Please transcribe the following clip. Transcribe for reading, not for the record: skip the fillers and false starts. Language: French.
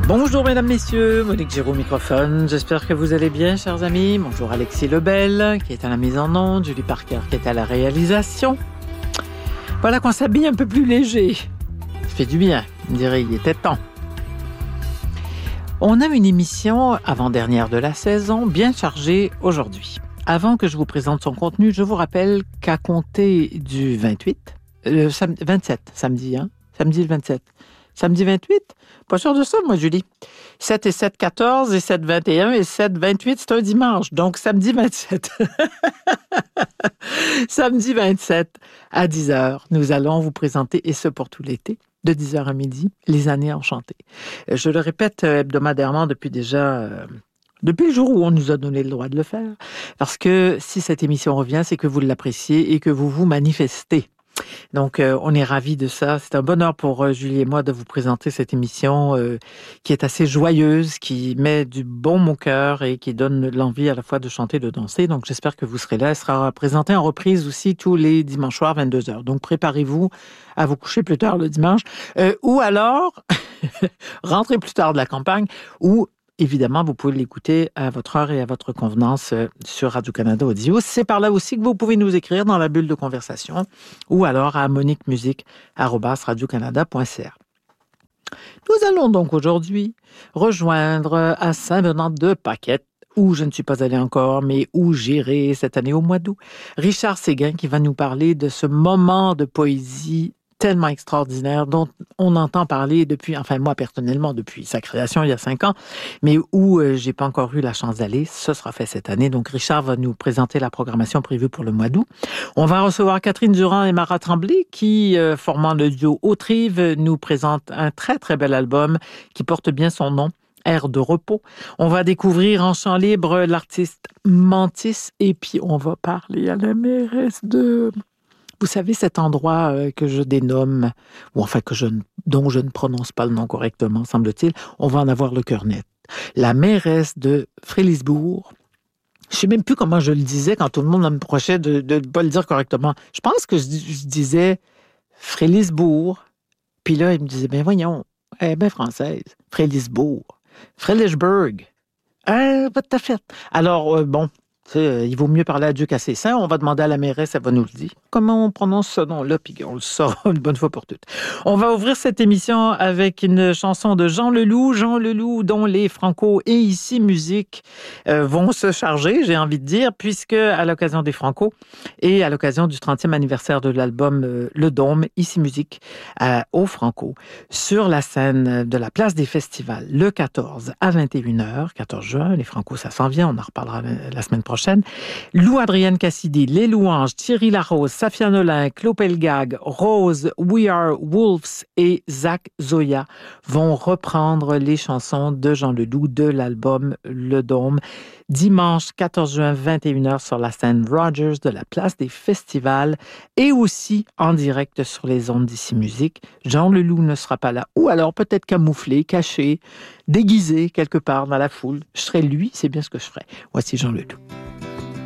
Bonjour mesdames, messieurs, Monique Giraud au microphone. J'espère que vous allez bien, chers amis. Bonjour Alexis Lebel, qui est à la mise en onde, Julie Parker, qui est à la réalisation. Voilà qu'on s'habille un peu plus léger. Ça fait du bien, on dirait, il était temps. On a une émission avant-dernière de la saison, bien chargée aujourd'hui. Avant que je vous présente son contenu, je vous rappelle qu'à compter du 27, samedi le 27. Samedi 28? Pas sûr de ça, moi, Julie. 7 et 7, 14 et 7, 21 et 7, 28, c'est un dimanche. Donc, samedi 27. Samedi 27 à 10h, nous allons vous présenter, et ce pour tout l'été, de 10h à midi, les années enchantées. Je le répète hebdomadairement depuis le jour où on nous a donné le droit de le faire. Parce que si cette émission revient, c'est que vous l'appréciez et que vous vous manifestez. Donc, on est ravis de ça. C'est un bonheur pour Julie et moi de vous présenter cette émission qui est assez joyeuse, qui met du baume au cœur et qui donne l'envie à la fois de chanter, de danser. Donc, j'espère que vous serez là. Elle sera présentée en reprise aussi tous les dimanches soirs, 22h. Donc, préparez-vous à vous coucher plus tard le dimanche. Ou alors, rentrez plus tard de la campagne ou évidemment, vous pouvez l'écouter à votre heure et à votre convenance sur Radio-Canada Audio. C'est par là aussi que vous pouvez nous écrire dans la bulle de conversation ou alors à moniquemusique@radiocanada.ca. Nous allons donc aujourd'hui rejoindre à Saint-Bernard-de-Paquette, où je ne suis pas allée encore, mais où j'irai cette année au mois d'août, Richard Séguin qui va nous parler de ce moment de poésie tellement extraordinaire, dont on entend parler depuis, enfin moi personnellement, depuis sa création il y a 5 ans, mais où j'ai pas encore eu la chance d'aller. Ce sera fait cette année. Donc Richard va nous présenter la programmation prévue pour le mois d'août. On va recevoir Catherine Durand et Mara Tremblay qui, formant le duo Autrive, nous présentent un très très bel album qui porte bien son nom. Air de repos. On va découvrir en chant libre l'artiste Mantis et puis on va parler à la mairesse de... Vous savez, cet endroit que je dénomme, ou enfin dont je ne prononce pas le nom correctement, semble-t-il, on va en avoir le cœur net. La mairesse de Frélisbourg. Je ne sais même plus comment je le disais quand tout le monde me reprochait de ne pas le dire correctement. Je pense que je disais Frélisbourg. Puis là, il me disait, ben voyons, elle est bien française. Frélisbourg. Frélisbourg. Pas tout à fait. Alors, bon... il vaut mieux parler à Dieu qu'à ses saints. On va demander à la mairesse, elle va nous le dire. Comment on prononce ce nom-là, puis on le saura une bonne fois pour toutes. On va ouvrir cette émission avec une chanson de Jean Leloup. Jean Leloup, dont les Franco et Ici Musique vont se charger, j'ai envie de dire, puisque à l'occasion des Franco et à l'occasion du 30e anniversaire de l'album Le Dôme, Ici Musique, au Franco, sur la scène de la place des festivals, le 14 à 21h, 14 juin, les Franco, ça s'en vient, on en reparlera la semaine prochaine. Lou-Adrienne Cassidy, Les Louanges, Thierry Larose, Safia Nolin, Claude Pelgag, Rose, We Are Wolves et Zach Zoya vont reprendre les chansons de Jean Leloup de l'album Le Dôme. Dimanche 14 juin, 21h sur la scène Rogers de la place des festivals et aussi en direct sur les ondes d'Ici Musique. Jean Leloup ne sera pas là ou alors peut-être camouflé, caché, déguisé quelque part dans la foule. Je serai lui, c'est bien ce que je ferai. Voici Jean Leloup.